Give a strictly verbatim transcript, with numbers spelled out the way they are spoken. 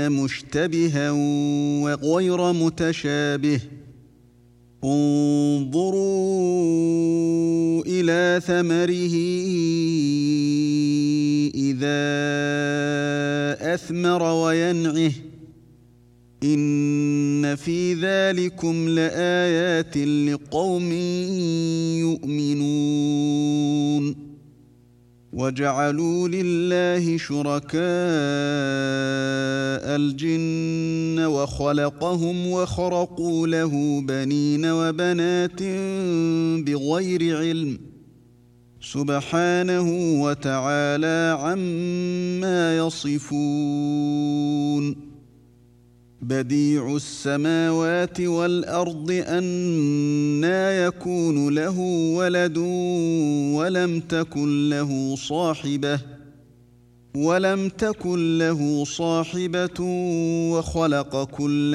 مشتبها وغير متشابه انظروا إلى ثمره إذا أثمر وينعه إن في ذلكم لآيات لقوم يؤمنون وجعلوا لله شركاء الجن وخلقهم وخرقوا له بنين وبنات بغير علم سبحانه وتعالى عما يصفون بديع السماوات والأرض أنى يكون له ولد ولم تكن له صاحبة ولم تكن له صاحبة وخلق كل